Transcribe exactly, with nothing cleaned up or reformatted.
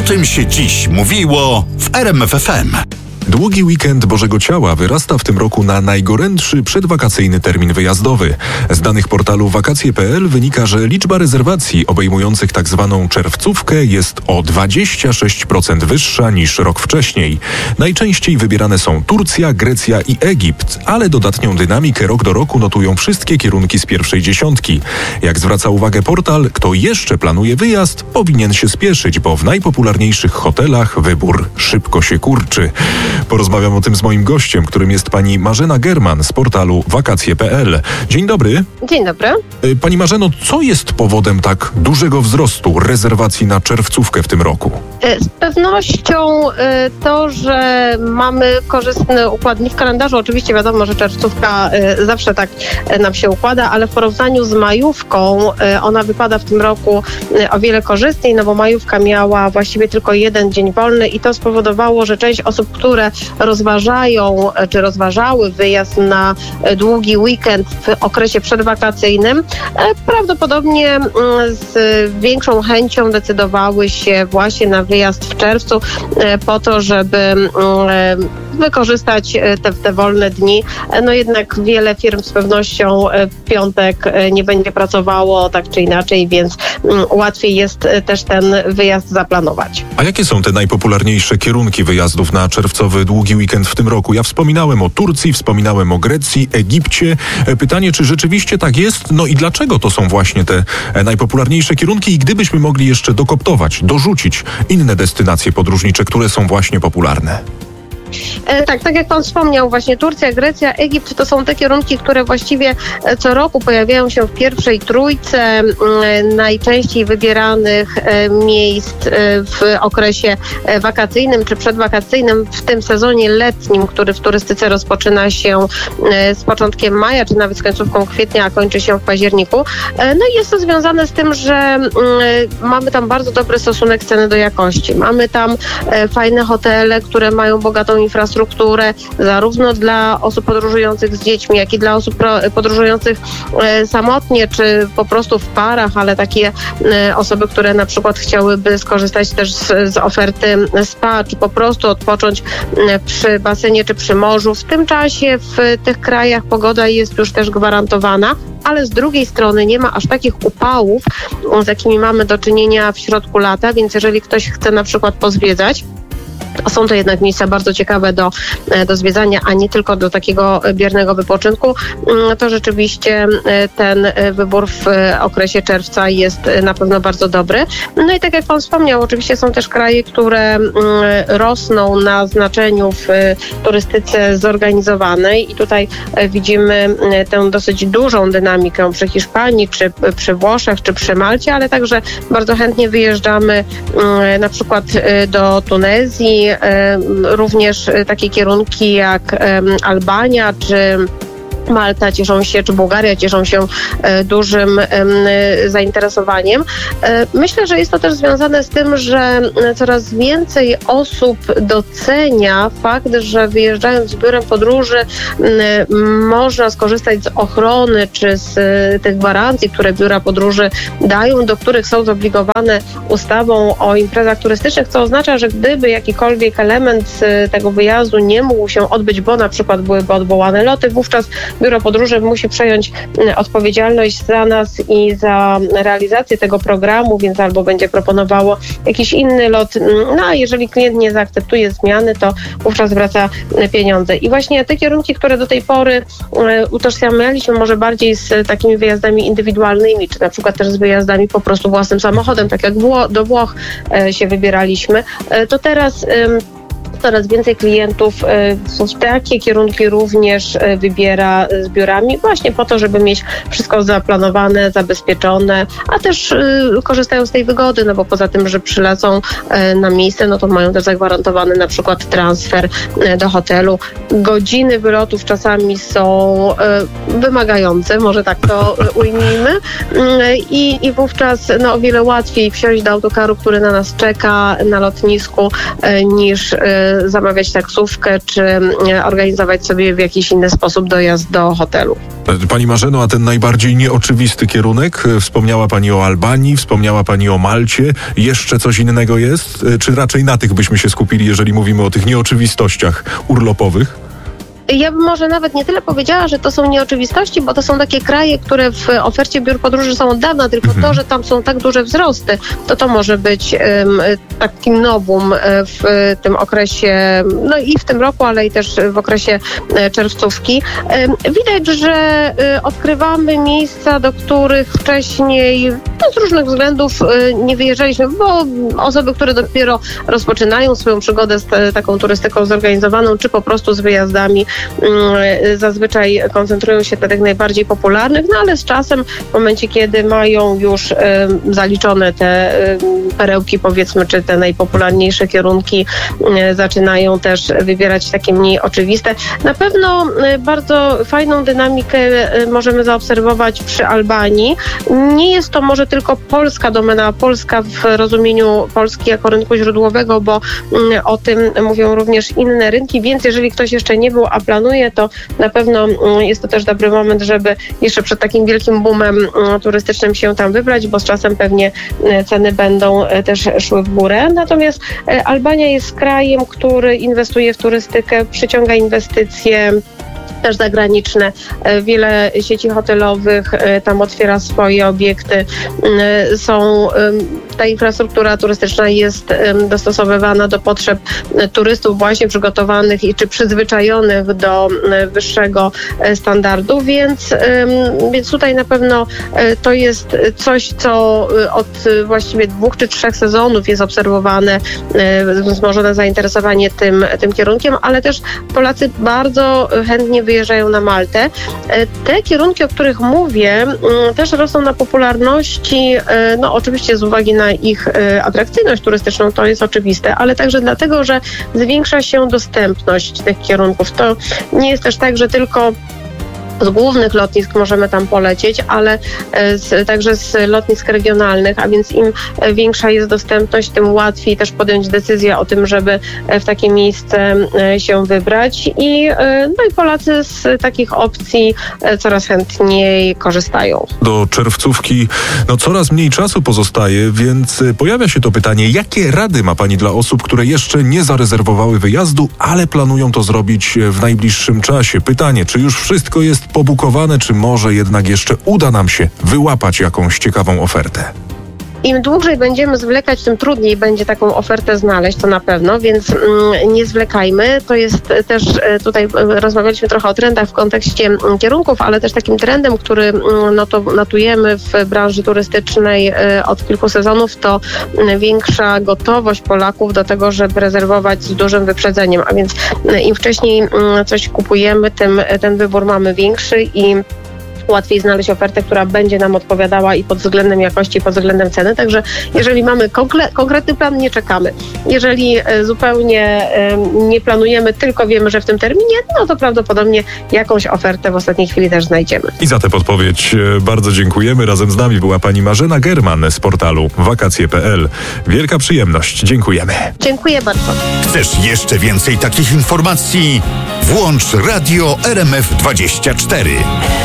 O tym się dziś mówiło w R M F F M. Długi weekend Bożego Ciała wyrasta w tym roku na najgorętszy przedwakacyjny termin wyjazdowy. Z danych portalu wakacje kropka p l wynika, że liczba rezerwacji obejmujących tak zwaną czerwcówkę jest o dwadzieścia sześć procent wyższa niż rok wcześniej. Najczęściej wybierane są Turcja, Grecja i Egipt, ale dodatnią dynamikę rok do roku notują wszystkie kierunki z pierwszej dziesiątki. Jak zwraca uwagę portal, kto jeszcze planuje wyjazd, powinien się spieszyć, bo w najpopularniejszych hotelach wybór szybko się kurczy. Porozmawiam o tym z moim gościem, którym jest pani Marzena German z portalu wakacje kropka p l. Dzień dobry. Dzień dobry. Pani Marzeno, co jest powodem tak dużego wzrostu rezerwacji na czerwcówkę w tym roku? Z pewnością to, że mamy korzystny układ w kalendarzu. Oczywiście wiadomo, że czerwcówka zawsze tak nam się układa, ale w porównaniu z majówką ona wypada w tym roku o wiele korzystniej, no bo majówka miała właściwie tylko jeden dzień wolny i to spowodowało, że część osób, które rozważają, czy rozważały wyjazd na długi weekend w okresie przedwakacyjnym, prawdopodobnie z większą chęcią decydowały się właśnie na wyjazd w czerwcu po to, żeby wykorzystać te, te wolne dni. No jednak wiele firm z pewnością w piątek nie będzie pracowało tak czy inaczej, więc łatwiej jest też ten wyjazd zaplanować. A jakie są te najpopularniejsze kierunki wyjazdów na czerwcowy długi weekend w tym roku? Ja wspominałem o Turcji, wspominałem o Grecji, Egipcie. Pytanie, czy rzeczywiście tak jest? No i dlaczego to są właśnie te najpopularniejsze kierunki? I gdybyśmy mogli jeszcze dokoptować, dorzucić inne destynacje podróżnicze, które są właśnie popularne? E, tak, tak jak pan wspomniał, właśnie Turcja, Grecja, Egipt to są te kierunki, które właściwie co roku pojawiają się w pierwszej trójce e, najczęściej wybieranych e, miejsc e, w okresie e, wakacyjnym czy przedwakacyjnym, w tym sezonie letnim, który w turystyce rozpoczyna się e, z początkiem maja, czy nawet z końcówką kwietnia, a kończy się w październiku. E, no i jest to związane z tym, że e, mamy tam bardzo dobry stosunek ceny do jakości. Mamy tam e, fajne hotele, które mają bogatą infrastrukturę, zarówno dla osób podróżujących z dziećmi, jak i dla osób podróżujących e, samotnie, czy po prostu w parach, ale takie e, osoby, które na przykład chciałyby skorzystać też z, z oferty spa, czy po prostu odpocząć e, przy basenie, czy przy morzu. W tym czasie w tych krajach pogoda jest już też gwarantowana, ale z drugiej strony nie ma aż takich upałów, z jakimi mamy do czynienia w środku lata, więc jeżeli ktoś chce na przykład pozwiedzać, są to jednak miejsca bardzo ciekawe do, do zwiedzania, a nie tylko do takiego biernego wypoczynku, to rzeczywiście ten wybór w okresie czerwca jest na pewno bardzo dobry. No i tak jak pan wspomniał, oczywiście są też kraje, które rosną na znaczeniu w turystyce zorganizowanej i tutaj widzimy tę dosyć dużą dynamikę przy Hiszpanii, czy przy Włoszech, czy przy Malcie, ale także bardzo chętnie wyjeżdżamy na przykład do Tunezji, również takie kierunki jak Albania czy Malta cieszą się, czy Bułgaria cieszą się e, dużym e, zainteresowaniem. E, myślę, że jest to też związane z tym, że coraz więcej osób docenia fakt, że wyjeżdżając z biurem podróży e, można skorzystać z ochrony, czy z e, tych gwarancji, które biura podróży dają, do których są zobligowane ustawą o imprezach turystycznych, co oznacza, że gdyby jakikolwiek element e, tego wyjazdu nie mógł się odbyć, bo na przykład byłyby odwołane loty, wówczas biuro podróży musi przejąć odpowiedzialność za nas i za realizację tego programu, więc albo będzie proponowało jakiś inny lot, no a jeżeli klient nie zaakceptuje zmiany, to wówczas wraca pieniądze. I właśnie te kierunki, które do tej pory utożsamialiśmy może bardziej z takimi wyjazdami indywidualnymi, czy na przykład też z wyjazdami po prostu własnym samochodem, tak jak do Włoch się wybieraliśmy, to teraz coraz więcej klientów w takie kierunki również wybiera z biurami właśnie po to, żeby mieć wszystko zaplanowane, zabezpieczone, a też korzystają z tej wygody, no bo poza tym, że przylecą na miejsce, no to mają też zagwarantowany na przykład transfer do hotelu. Godziny wylotów czasami są wymagające, może tak to ujmijmy, i, i wówczas no, o wiele łatwiej wsiąść do autokaru, który na nas czeka na lotnisku, niż zamawiać taksówkę, czy organizować sobie w jakiś inny sposób dojazd do hotelu. Pani Marzeno, a ten najbardziej nieoczywisty kierunek? Wspomniała Pani o Albanii, wspomniała Pani o Malcie. Jeszcze coś innego jest? Czy raczej na tych byśmy się skupili, jeżeli mówimy o tych nieoczywistościach urlopowych? Ja bym może nawet nie tyle powiedziała, że to są nieoczywistości, bo to są takie kraje, które w ofercie biur podróży są od dawna, tylko mhm. to, że tam są tak duże wzrosty, to to może być um, takim nowum w tym okresie, no i w tym roku, ale i też w okresie czerwcówki. Um, widać, że um, odkrywamy miejsca, do których wcześniej no, z różnych względów um, nie wyjeżdżaliśmy, bo osoby, które dopiero rozpoczynają swoją przygodę z te, taką turystyką zorganizowaną, czy po prostu z wyjazdami, zazwyczaj koncentrują się na tych najbardziej popularnych, no ale z czasem, w momencie, kiedy mają już y, zaliczone te y, perełki, powiedzmy, czy te najpopularniejsze kierunki, y, zaczynają też wybierać takie mniej oczywiste. Na pewno y, bardzo fajną dynamikę y, możemy zaobserwować przy Albanii. Nie jest to może tylko polska domena, Polska w rozumieniu Polski jako rynku źródłowego, bo y, o tym mówią również inne rynki, więc jeżeli ktoś jeszcze nie był, a planuje, to na pewno jest to też dobry moment, żeby jeszcze przed takim wielkim boomem turystycznym się tam wybrać, bo z czasem pewnie ceny będą też szły w górę. Natomiast Albania jest krajem, który inwestuje w turystykę, przyciąga inwestycje też zagraniczne. Wiele sieci hotelowych tam otwiera swoje obiekty. Są, ta infrastruktura turystyczna jest dostosowywana do potrzeb turystów właśnie przygotowanych i czy przyzwyczajonych do wyższego standardu, więc, więc tutaj na pewno to jest coś, co od właściwie dwóch czy trzech sezonów jest obserwowane, wzmożone zainteresowanie tym, tym kierunkiem, ale też Polacy bardzo chętnie wyjeżdżają na Maltę. Te kierunki, o których mówię, też rosną na popularności, no oczywiście z uwagi na ich atrakcyjność turystyczną, to jest oczywiste, ale także dlatego, że zwiększa się dostępność tych kierunków. To nie jest też tak, że tylko z głównych lotnisk możemy tam polecieć, ale z, także z lotnisk regionalnych, a więc im większa jest dostępność, tym łatwiej też podjąć decyzję o tym, żeby w takie miejsce się wybrać i, no i Polacy z takich opcji coraz chętniej korzystają. Do czerwcówki no coraz mniej czasu pozostaje, więc pojawia się to pytanie, jakie rady ma Pani dla osób, które jeszcze nie zarezerwowały wyjazdu, ale planują to zrobić w najbliższym czasie? Pytanie, czy już wszystko jest pobukowane, czy może jednak jeszcze uda nam się wyłapać jakąś ciekawą ofertę? Im dłużej będziemy zwlekać, tym trudniej będzie taką ofertę znaleźć, to na pewno, więc mm, nie zwlekajmy. To jest też, tutaj rozmawialiśmy trochę o trendach w kontekście kierunków, ale też takim trendem, który no to notujemy w branży turystycznej od kilku sezonów, to większa gotowość Polaków do tego, żeby rezerwować z dużym wyprzedzeniem, a więc im wcześniej coś kupujemy, tym ten wybór mamy większy i łatwiej znaleźć ofertę, która będzie nam odpowiadała i pod względem jakości, i pod względem ceny. Także jeżeli mamy konkre- konkretny plan, nie czekamy. Jeżeli e, zupełnie e, nie planujemy, tylko wiemy, że w tym terminie, no to prawdopodobnie jakąś ofertę w ostatniej chwili też znajdziemy. I za tę podpowiedź e, bardzo dziękujemy. Razem z nami była pani Marzena German z portalu wakacje kropka p l. Wielka przyjemność. Dziękujemy. Dziękuję bardzo. Chcesz jeszcze więcej takich informacji? Włącz Radio R M F dwadzieścia cztery.